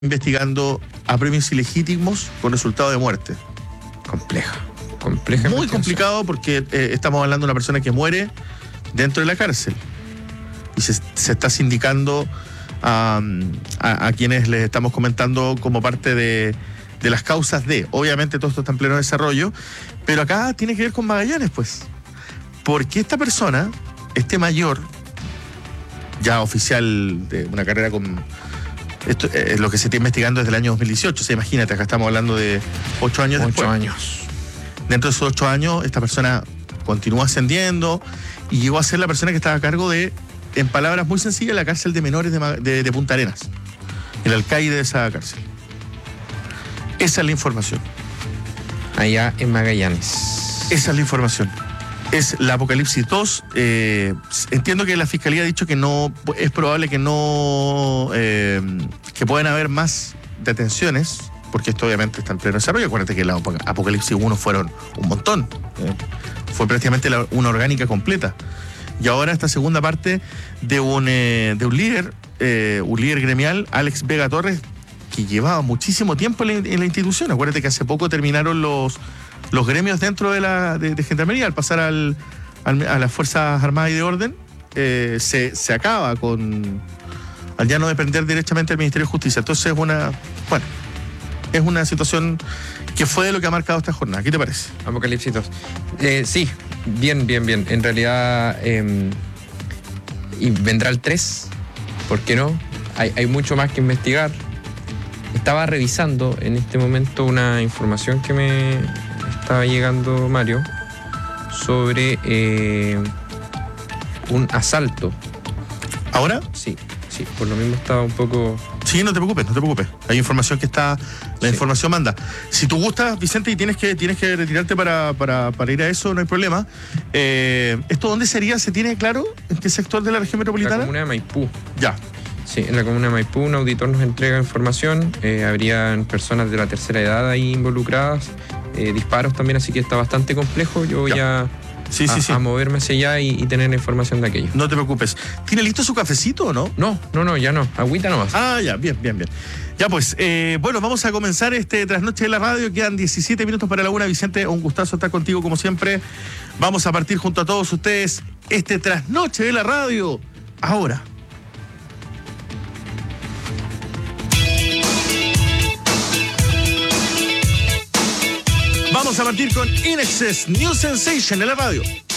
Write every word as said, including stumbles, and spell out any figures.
investigando a premios ilegítimos con resultado de muerte. Compleja. Compleja. Muy complicado porque eh, estamos hablando de una persona que muere dentro de la cárcel. Y se, se está sindicando a, a, a quienes les estamos comentando como parte de, de las causas de. Obviamente todo esto está en pleno desarrollo, pero acá tiene que ver con Magallanes, pues. Porque esta persona, este mayor, ya oficial de una carrera con... Esto es lo que se está investigando desde el año dos mil dieciocho. O sea, imagínate, acá estamos hablando de ocho años después. Ocho años. Dentro de esos ocho años, esta persona continuó ascendiendo y llegó a ser la persona que estaba a cargo de, en palabras muy sencillas, la cárcel de menores de, de, de Punta Arenas. El alcaide de esa cárcel. Esa es la información. Allá en Magallanes. Esa es la información. Es la Apocalipsis dos. Eh, entiendo que la Fiscalía ha dicho que no es probable que no eh, que puedan haber más detenciones, porque esto obviamente está en pleno desarrollo. Acuérdate que la Apocalipsis uno fueron un montón. Eh, fue prácticamente la, una orgánica completa. Y ahora esta segunda parte de un, eh, de un líder, eh, un líder gremial, Alex Vega Torres, que llevaba muchísimo tiempo en la, en la institución. Acuérdate que hace poco terminaron los... los gremios dentro de la de, de Gendarmería, al pasar al, al, a las Fuerzas Armadas y de Orden, eh, se, se acaba con, al ya no depender directamente del Ministerio de Justicia. Entonces es una, bueno, es una situación que fue de lo que ha marcado esta jornada. ¿Qué te parece? Apocalipsis dos. Eh, sí, bien, bien, bien. En realidad, eh, y vendrá el tres, ¿por qué no? Hay, hay mucho más que investigar. Estaba revisando en este momento una información que me estaba llegando, Mario, sobre eh, un asalto. ¿Ahora? Sí, sí, por lo mismo estaba un poco... Sí, no te preocupes, no te preocupes. Hay información que está... La Sí. información manda. Si tú gustas, Vicente, y tienes que, tienes que retirarte para, para, para ir a eso, no hay problema. Eh, ¿Esto dónde sería? ¿Se tiene claro? ¿En qué sector de la región La metropolitana? comuna de Maipú. Ya. Sí, en la comuna de Maipú un auditor nos entrega información. Eh, habrían personas de la tercera edad ahí involucradas. Eh, disparos también, así que está bastante complejo. Yo voy Ya. a, Sí, a, sí, sí. a moverme hacia allá y, y tener la información de aquello. No te preocupes. ¿Tiene listo su cafecito o no? No, no, no, ya no. Agüita nomás. Ah, ya, bien, bien, bien. Ya pues, eh, bueno, vamos a comenzar este Trasnoche de la Radio. Quedan diecisiete minutos para la una. Vicente, un gustazo estar contigo como siempre. Vamos a partir junto a todos ustedes este Trasnoche de la Radio. Ahora. Vamos a partir con In Excess New Sensation en la radio.